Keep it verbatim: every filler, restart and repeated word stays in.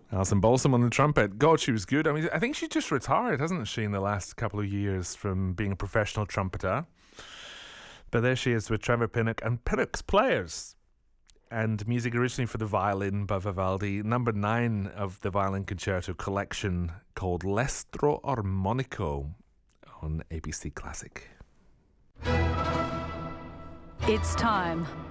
Alison Balsam on the trumpet. God, she was good. I mean, I think she just retired, hasn't she, in the last couple of years from being a professional trumpeter. But there she is with Trevor Pinnock and Pinnock's Players. And music originally for the violin by Vivaldi. Number nine of the violin concerto collection called L'Estro Armonico on A B C Classic. It's time